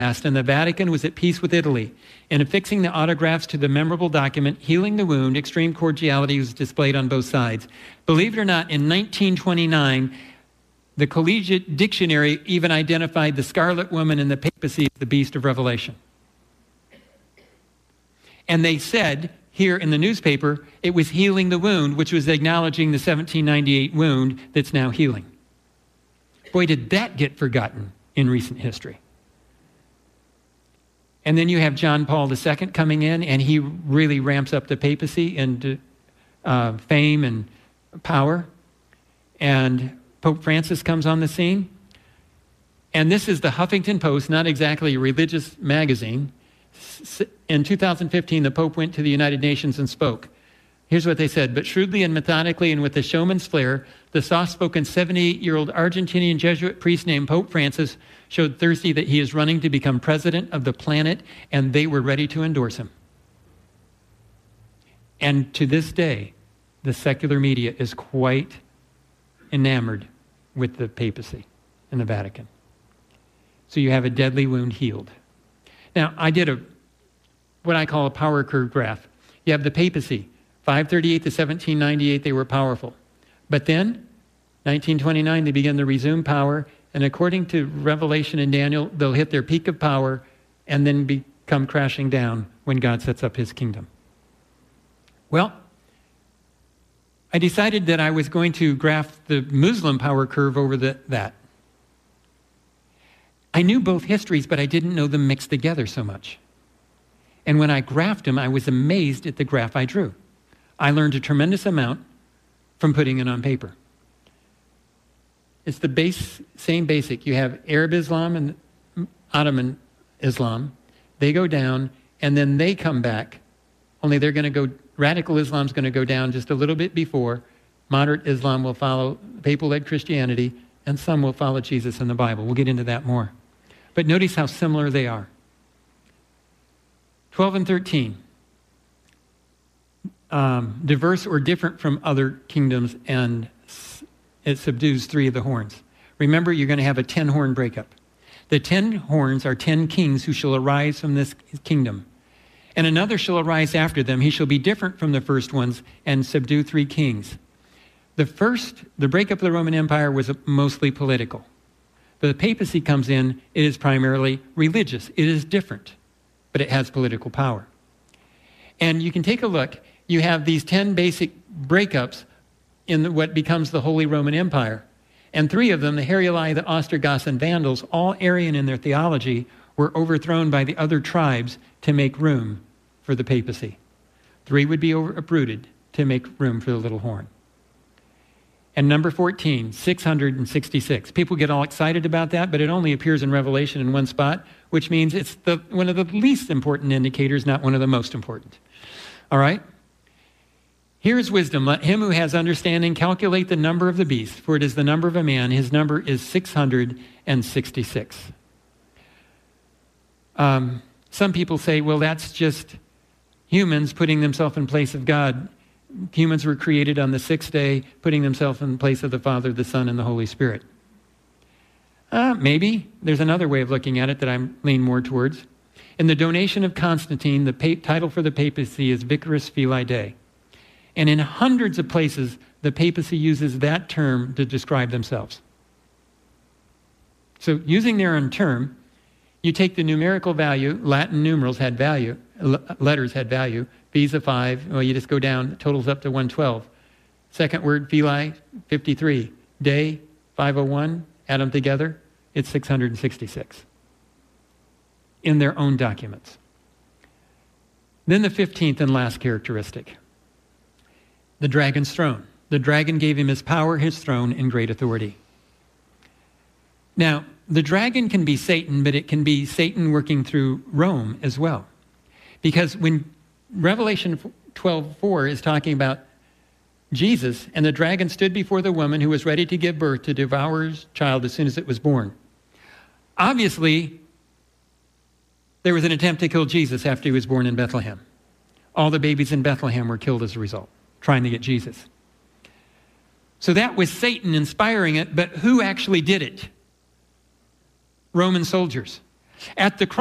passed, and the Vatican was at peace with Italy. In affixing the autographs to the memorable document, healing the wound, extreme cordiality was displayed on both sides. Believe it or not, in 1929, the Collegiate Dictionary even identified the Scarlet Woman in the papacy as the beast of Revelation. And they said here in the newspaper, it was healing the wound, which was acknowledging the 1798 wound that's now healing. Boy, did that get forgotten in recent history. And then you have John Paul II coming in, and he really ramps up the papacy into fame and power. And Pope Francis comes on the scene. And this is the Huffington Post, not exactly a religious magazine. In 2015, the Pope went to the United Nations and spoke. Here's what they said: but shrewdly and methodically and with a showman's flair, the soft-spoken 78-year-old Argentinian Jesuit priest named Pope Francis showed Thursday that he is running to become president of the planet, and they were ready to endorse him. And to this day, the secular media is quite enamored with the papacy and the Vatican. So you have a deadly wound healed. Now, I did what I call a power curve graph. You have the papacy, 538 to 1798, they were powerful. But then, 1929, they begin to resume power, and according to Revelation and Daniel, they'll hit their peak of power and then come crashing down when God sets up his kingdom. Well, I decided that I was going to graph the Muslim power curve over that. I knew both histories, but I didn't know them mixed together so much. And when I graphed them, I was amazed at the graph I drew. I learned a tremendous amount from putting it on paper. It's the same basic. You have Arab Islam and Ottoman Islam. They go down, and then they come back. Only they're going to go, radical Islam's going to go down just a little bit before. Moderate Islam will follow papal-led Christianity, and some will follow Jesus and the Bible. We'll get into that more. But notice how similar they are. 12 and 13. Diverse or different from other kingdoms, and it subdues 3 of the horns. Remember, you're going to have a 10-horn breakup. The 10 horns are 10 kings who shall arise from this kingdom. And another shall arise after them. He shall be different from the first ones and subdue 3 kings. The breakup of the Roman Empire was mostly political. The papacy comes in, it is primarily religious. It is different, but it has political power. And you can take a look. You have these 10 basic breakups in what becomes the Holy Roman Empire. And 3 of them, the Heruli, the Ostrogoths, and Vandals, all Arian in their theology, were overthrown by the other tribes to make room for the papacy. 3 would be uprooted to make room for the little horn. And number 14, 666. People get all excited about that, but it only appears in Revelation in one spot, which means it's one of the least important indicators, not one of the most important. All right? Here's wisdom. Let him who has understanding calculate the number of the beast, for it is the number of a man. His number is 666. Some people say, well, that's just humans putting themselves in place of God. Humans were created on the 6th day, putting themselves in place of the Father, the Son, and the Holy Spirit. Maybe. There's another way of looking at it that I'm leaning more towards. In the donation of Constantine, the title for the papacy is Vicaris Filii Dei. And in hundreds of places, the papacy uses that term to describe themselves. So using their own term, you take the numerical value, Latin numerals had value, letters had value, V's a 5, well, you just go down, it totals up to 112. Second word, Filii, 53. Day, 501, add them together, it's 666. In their own documents. Then the 15th and last characteristic. The dragon's throne. The dragon gave him his power, his throne, and great authority. Now, the dragon can be Satan, but it can be Satan working through Rome as well. Because when Revelation 12:4 is talking about Jesus, and the dragon stood before the woman who was ready to give birth to devour his child as soon as it was born. Obviously, there was an attempt to kill Jesus after he was born in Bethlehem. All the babies in Bethlehem were killed as a result, trying to get Jesus. So that was Satan inspiring it, but who actually did it? Roman soldiers. At the